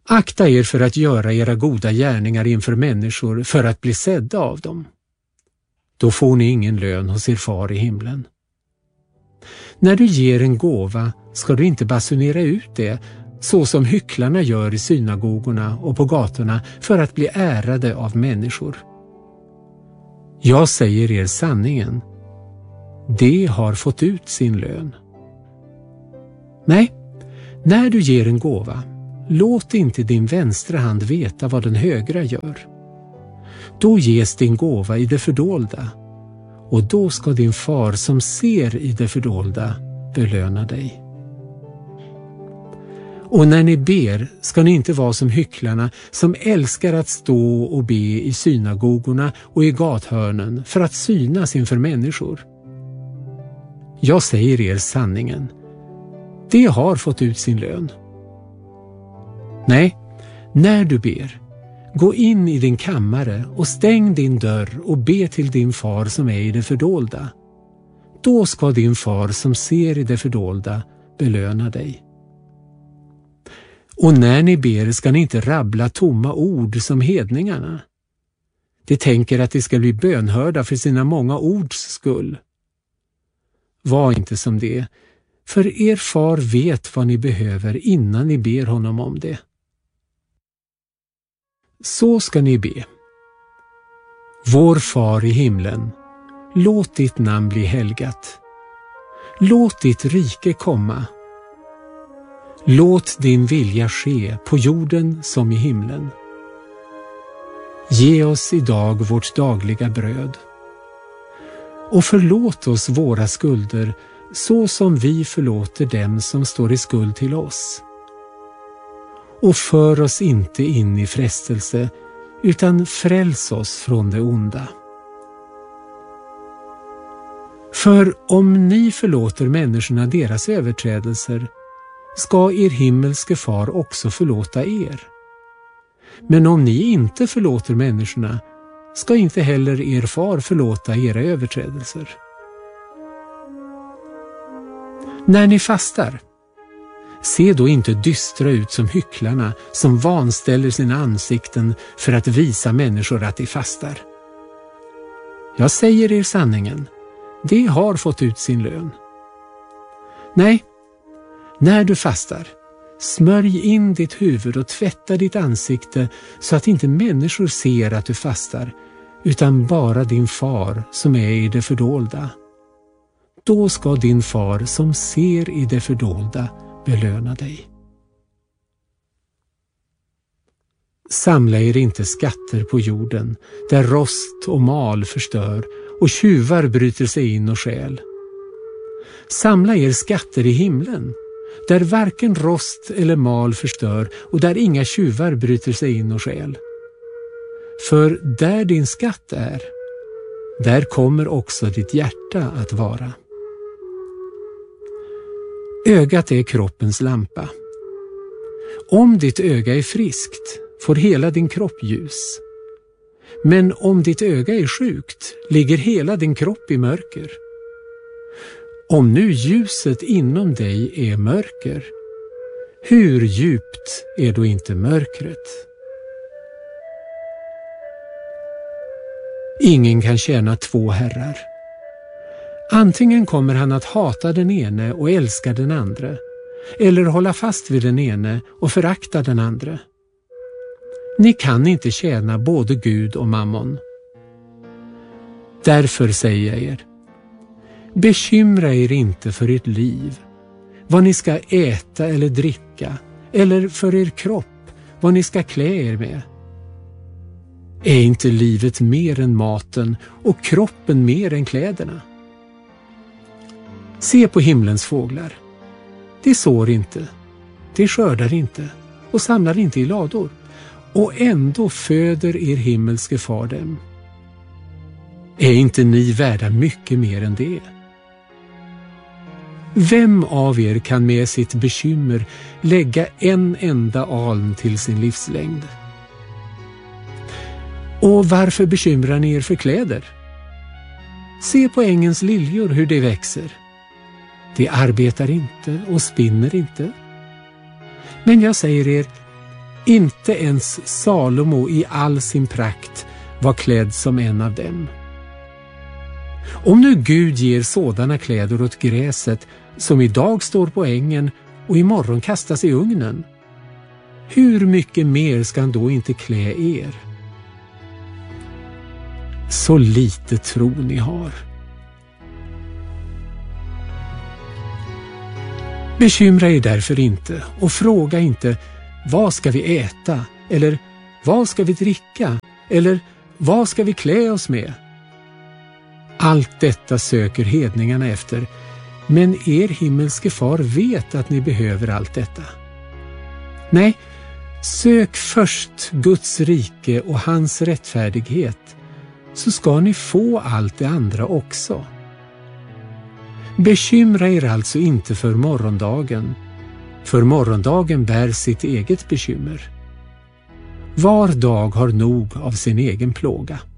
Akta er för att göra era goda gärningar inför människor för att bli sedda av dem. Då får ni ingen lön hos er far i himlen. När du ger en gåva ska du inte basunera ut det så som hycklarna gör i synagogorna och på gatorna för att bli ärade av människor. Jag säger er sanningen. De har fått ut sin lön. Nej, när du ger en gåva, låt inte din vänstra hand veta vad den högra gör. Då ges din gåva i det fördolda, och då ska din far som ser i det fördolda belöna dig. Och när ni ber ska ni inte vara som hycklarna som älskar att stå och be i synagogorna och i gathörnen för att synas inför människor. Jag säger er sanningen. De har fått ut sin lön. Nej, när du ber, gå in i din kammare och stäng din dörr och be till din far som är i det fördolda. Då ska din far som ser i det fördolda belöna dig. Och när ni ber ska ni inte rabbla tomma ord som hedningarna. De tänker att de ska bli bönhörda för sina många ords skull. Var inte som det, för er far vet vad ni behöver innan ni ber honom om det. Så ska ni be. Vår far i himlen, låt ditt namn bli helgat. Låt ditt rike komma. Låt din vilja ske på jorden som i himlen. Ge oss idag vårt dagliga bröd. Och förlåt oss våra skulder så som vi förlåter dem som står i skuld till oss. Och för oss inte in i frestelse, utan fräls oss från det onda. För om ni förlåter människorna deras överträdelser, ska er himmelske far också förlåta er. Men om ni inte förlåter människorna, ska inte heller er far förlåta era överträdelser. När ni fastar, se då inte dystra ut som hycklarna som vanställer sina ansikten för att visa människor att de fastar. Jag säger er sanningen, de har fått ut sin lön. Nej, när du fastar, smörj in ditt huvud och tvätta ditt ansikte så att inte människor ser att du fastar, utan bara din far som är i det fördolda. Då ska din far som ser i det fördolda belöna dig. Samla er inte skatter på jorden, där rost och mal förstör och tjuvar bryter sig in och stjäl. Samla er skatter i himlen, där varken rost eller mal förstör och där inga tjuvar bryter sig in och stjäl. För där din skatt är, där kommer också ditt hjärta att vara. Ögat är kroppens lampa. Om ditt öga är friskt, får hela din kropp ljus. Men om ditt öga är sjukt, ligger hela din kropp i mörker. Om nu ljuset inom dig är mörker, hur djupt är då inte mörkret? Ingen kan tjäna två herrar. Antingen kommer han att hata den ene och älska den andra, eller hålla fast vid den ene och förakta den andra. Ni kan inte tjäna både Gud och mammon. Därför säger jag er, bekymra er inte för ert liv, vad ni ska äta eller dricka, eller för er kropp, vad ni ska klä er med. Är inte livet mer än maten och kroppen mer än kläderna? Se på himlens fåglar. De sår inte, de skördar inte och samlar inte i lador, och ändå föder er himmelske far dem. Är inte ni värda mycket mer än det? Vem av er kan med sitt bekymmer lägga en enda aln till sin livslängd? Och varför bekymrar ni er för kläder? Se på ängens liljor hur de växer. De arbetar inte och spinner inte. Men jag säger er, Inte ens Salomo i all sin prakt var klädd som en av dem. Om nu Gud ger sådana kläder åt gräset som idag står på ängen och imorgon kastas i ugnen, hur mycket mer ska han då inte klä er? Så lite tro ni har. Bekymra er därför inte och fråga inte: vad ska vi äta? Eller vad ska vi dricka? Eller vad ska vi klä oss med? Allt detta söker hedningarna efter, men er himmelske far vet att ni behöver allt detta. Nej, sök först Guds rike och hans rättfärdighet, så ska ni få allt det andra också. Bekymra er alltså inte för morgondagen bär sitt eget bekymmer. Var dag har nog av sin egen plåga.